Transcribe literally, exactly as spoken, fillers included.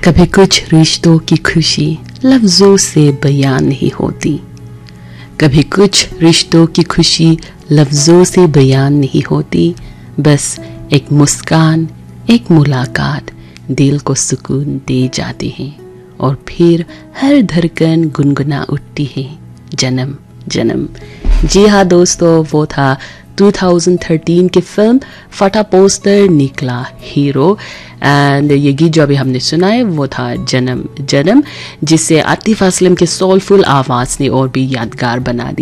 कभी कुछ रिश्तों की खुशी लफ्जों से बयान नहीं होती, कभी कुछ रिश्तों की खुशी लफ्जों से बयान नहीं होती, बस एक मुस्कान, एक मुलाकात दिल को सुकून दे जाती है और फिर हर धड़कन गुनगुना उठती है, जन्म जन्म। जी हाँ दोस्तों, वो था दो हज़ार तेरह की फिल्म फटा पोस्टर निकला हीरो। एंड ये गीत जो अभी हमने सुना है वो था जन्म जन्म, जिसे आतिफ असलम के सोलफुल आवाज़ ने और भी यादगार बना दिया।